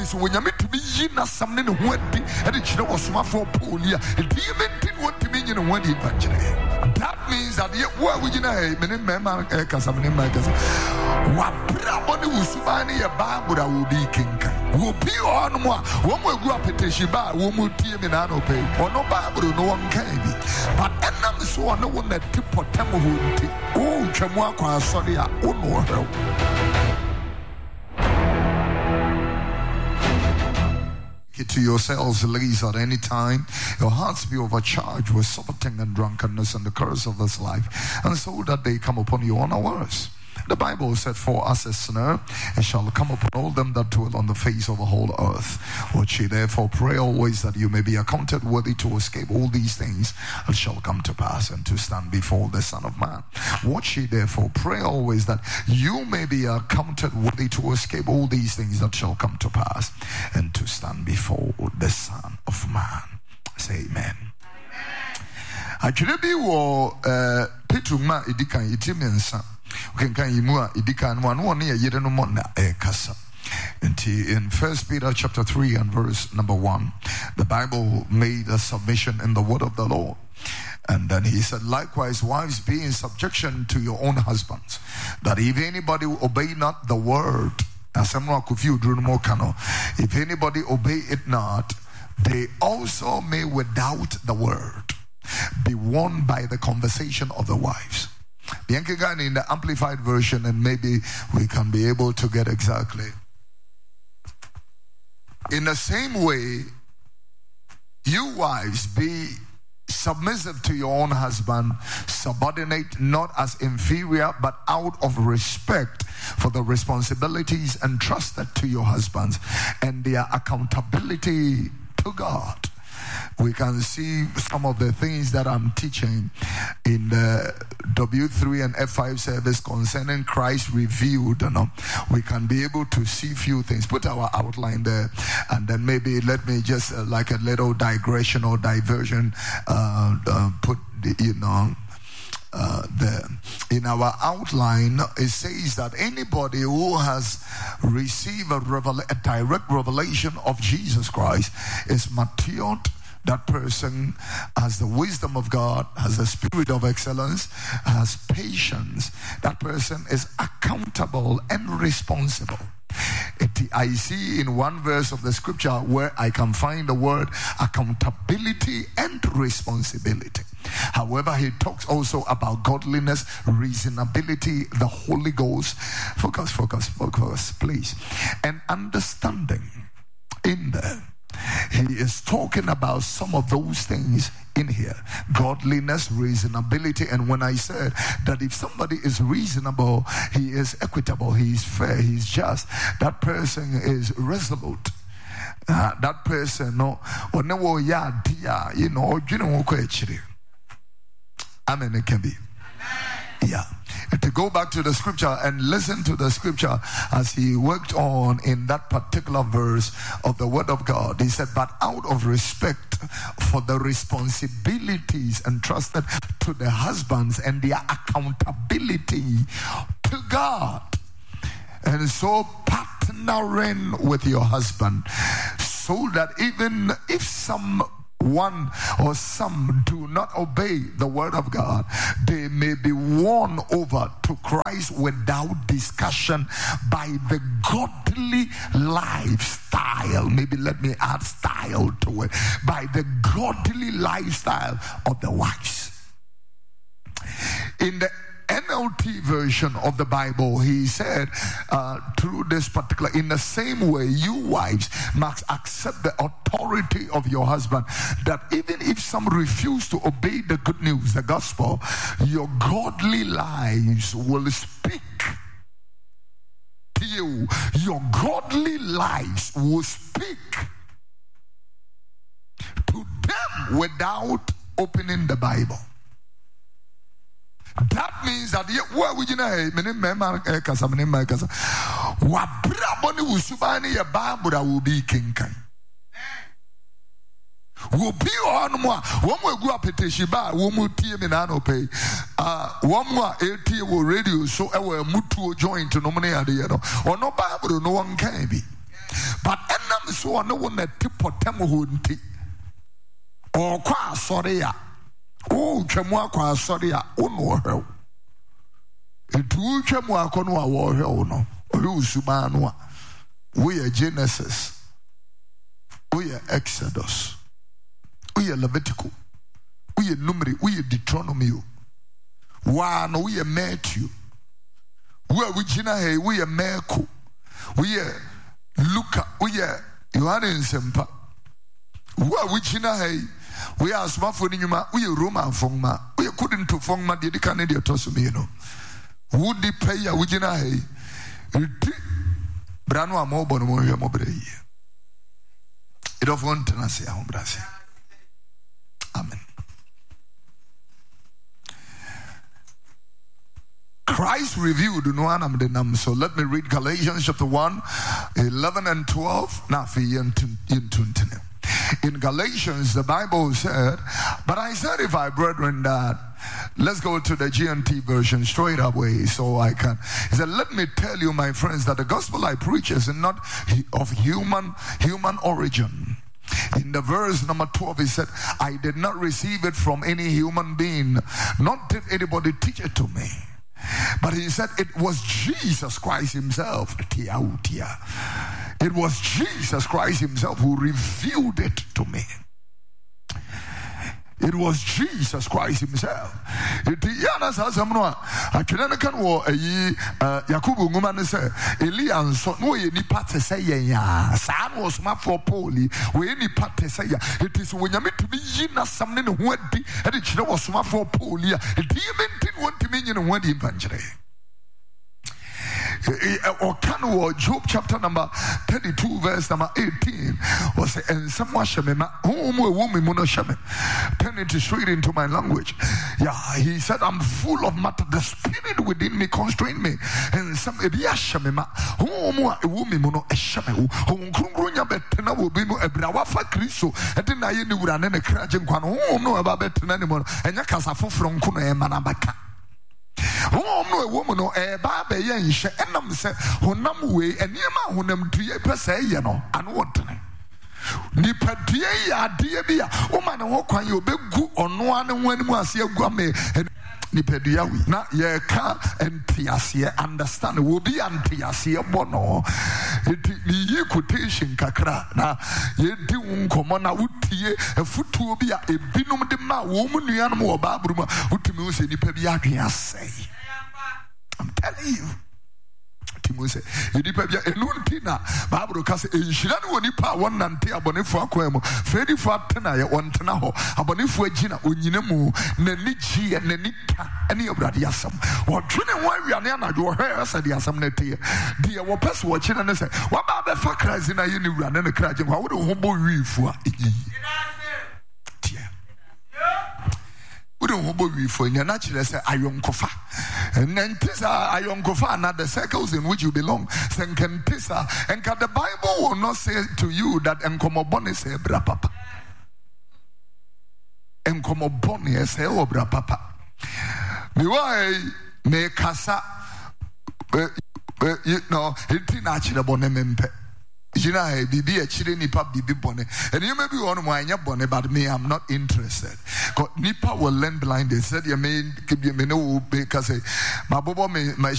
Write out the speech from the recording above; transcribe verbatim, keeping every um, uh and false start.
so when you meet to be in a something what and it should was my for Polia, and do you mean what to mean in one eventually? That means that you were with you know, many member Casamine Magazine. What probably was Subani a Barbara will be king. Will be on one. One will grow up at Shiba, one will team in Ano pay, or no Barbara, no one can be. But and I'm so no one that tip for Tamu. Oh, Chamwaka, sorry, I don't know her. To yourselves, ladies, at any time, your hearts be overcharged with sorting and drunkenness and the curse of this life, and so that they come upon you unawares. The Bible said, for us a snare, it shall come upon all them that dwell on the face of the whole earth. Watch ye therefore, pray always that you may be accounted worthy to escape all these things that shall come to pass and to stand before the Son of Man. Watch ye therefore, pray always that you may be accounted worthy to escape all these things that shall come to pass and to stand before the Son of Man. Say amen. Actually, we were Petruma Idikan Yitimensa. Okay, can you move Idikan one one year Yedenomona Ekasa? In First Peter chapter three and verse number one, the Bible made a submission in the word of the Lord. And then he said, likewise, wives, be in subjection to your own husbands, that if anybody obey not the word, if anybody obey it not, they also may without the word be won by the conversation of the wives. In the Amplified Version, and maybe we can be able to get exactly. In the same way, you wives, be submissive to your own husband, subordinate not as inferior, but out of respect for the responsibilities entrusted to your husbands and their accountability to God. We can see some of the things that I'm teaching in the W three and F five service concerning Christ revealed. You know, we can be able to see few things. Put our outline there, and then maybe let me just uh, like a little digression or diversion. Uh, uh, put the, you know. Uh, the, in our outline, it says that anybody who has received a, revel- a direct revelation of Jesus Christ is matured. That person has the wisdom of God, has the spirit of excellence, has patience. That person is accountable and responsible. It, I see in one verse of the scripture where I can find the word accountability and responsibility. However, he talks also about godliness, reasonability, the Holy Ghost. Focus, focus, focus, please. And understanding in there. He is talking about some of those things in here. Godliness, reasonability. And when I said that if somebody is reasonable, he is equitable, he is fair, he is just, that person is resolute. Uh, that person, no, or no, yeah, dear, you know, you know, amen, it can be. Yeah. And to go back to the scripture and listen to the scripture as he worked on in that particular verse of the word of God. He said, but out of respect for the responsibilities entrusted to the husbands and their accountability to God. And so partnering with your husband so that even if some one or some do not obey the word of God, they may be won over to Christ without discussion by the godly lifestyle. Maybe let me add style to it. By the godly lifestyle of the wives. In the N L T version of the Bible, he said uh, through this particular, in the same way, you wives must accept the authority of your husband, that even if some refuse to obey the good news, the gospel, your godly lives will speak to you. Your godly lives will speak to them without opening the Bible. That means that where would you know? Many member kasa, many member kasa. Wabra boni usubani ya Bible will be king kan. Will be on moi. One will go up at Shiba. One will team in ano pay. Ah, one more eighty will radio so I will mutual join to nominate the other. Or no Bible, no one can be. But enam so no one at tipotem hunti. Or qua soria. Oh, Chamwa qua soria, uno. It will Chamwa conwa war no. Rusumanwa. We are Genesis. We are Exodus. We are Leviticus. We are Numeri. We are Deuteronomy. One, we are Matthew. We are Vijina. We are Marco. We are Luca. We are Johannes Sempa. We are Vijina. We are Smafonima. We are Roman Fongma. We are couldn't to Fongma. The Canadian Tosumino. Would the pay a Vijina? Brano amo bono mo mo brei. It of one tenase a hombrase. Amen. Christ revealed no anam de nam. So let me read Galatians chapter one, eleven and twelve. Na fi yintuntene. In Galatians, the Bible said, but I said, if I brethren that, let's go to the G N T version straight away so I can. He said, let me tell you, my friends, that the gospel I preach is not of human, human origin. In the verse number twelve, he said, I did not receive it from any human being, not did anybody teach it to me. But he said it was Jesus Christ himself. It was Jesus Christ himself who revealed it to me. It was Jesus Christ himself. It yana sa samno a atwena kan wo ayi Yakobo nguma ne se Elia nso no ye nipa te se yen ya sa no smafo Pauli we nipa te se ya. It is when yame to be yi na sam ne ho adi e de kire wo smafo Pauli a e di mentin won to me nyi ne ho adi mpankyere. Or can war Job chapter number thirty-two verse number eighteen was and someone shemema whom a woman mono sheme. Turn it straight into my language. Yeah, he said, I'm full of matter, the spirit within me constrain me. And some ebia shemema whom a woman mono a sheme whom krunya betena will be no ebrawafa kristo and then I knew ran and a crajin kwan whom no about better anymore and yakasa from kuno e manabaka. Oh no, a woman or a baby yen she enam se honam we and yema honam to ye per se yeno and what nipa die ya die bia woman ho kwan ye obegu ono ane ho anim ase aguame nipa dia wi na ye ka entiase understand will be entiase bono it yi quotation kakra na ye di unkomo na utie afutuo bia ebinum de ma wo mu nuanom wo baaburu ma utumi wo se nipa bia adwen asai. I'm telling you. Timose nipa bia enunti na baaburu ka se enhira ne woni pa won nante abonefo akwan mu fredi fo atena ye wontena ho abonefo agina onyina mu na ni gie na ni ta ene obrade asam wo dwene ho awiane anadwo wo hwe asa di asam na tie die wo pese wo kine ne se wo ba be fa krazi na ye ni wura ne kraje kwa wo de ho bo wifu a we don't want to for your natural say ayonkofa. And then tisa ayonkofa na the circles in which you belong. Senken tisa and the Bible will not say to you that enkomobone say bra papa. Enkomobone say oh bra papa. Miwai me kasa you know it natural bone mempe. You know, bibi a chile nipa bibi bone. And you may be on my bone, but me, I'm not interested. Because nipa will learn blind. They said, you may give me no because my bobo may my